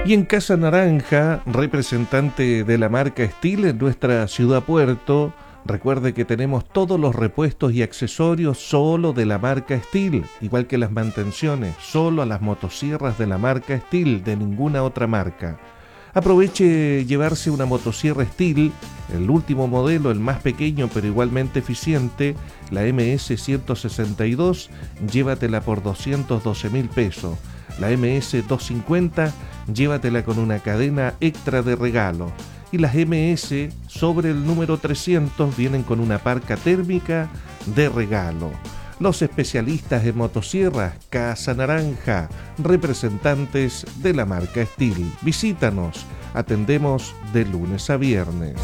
Y en Casa Naranja, representante de la marca Steel en nuestra ciudad puerto, recuerde que tenemos todos los repuestos y accesorios solo de la marca Steel, igual que las mantenciones, solo a las motosierras de la marca Steel, de ninguna otra marca. Aproveche llevarse una motosierra Steel, el último modelo, el más pequeño pero igualmente eficiente, la MS-162, llévatela por 212.000 pesos. La MS-250, llévatela con una cadena extra de regalo. Y las MS sobre el número 300 vienen con una parca térmica de regalo. Los especialistas en motosierras, Casa Naranja, representantes de la marca Steel. Visítanos, atendemos de lunes a viernes.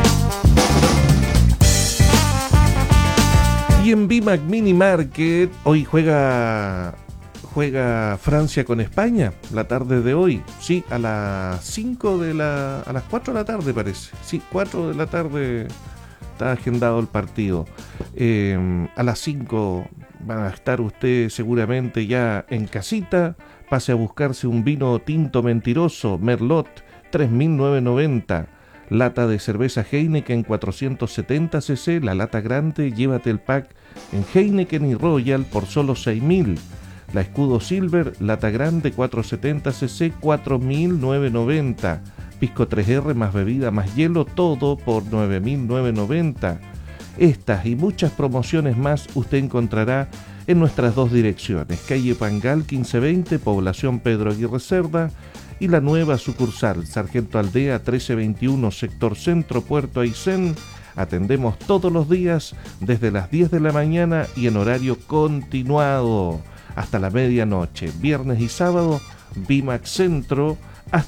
Y en Bimac Mini Market, hoy juega Francia con España, la tarde de hoy, sí, a las 4 de la tarde parece, sí, 4 de la tarde está agendado el partido. A las 5 van a estar usted seguramente ya en casita, pase a buscarse un vino tinto mentiroso, Merlot, 3.990, lata de cerveza Heineken 470 cc, la lata grande, llévate el pack en Heineken y Royal por solo 6.000. La Escudo Silver, lata grande 470 cc, 4.990. Pisco 3R más bebida más hielo, todo por 9.990. Estas y muchas promociones más usted encontrará en nuestras dos direcciones, calle Pangal 1520, población Pedro Aguirre Cerda, y la nueva sucursal, Sargento Aldea 1321, sector Centro, Puerto Aysén. Atendemos todos los días desde las 10 de la mañana y en horario continuado hasta la medianoche, viernes y sábado. Bimac Centro,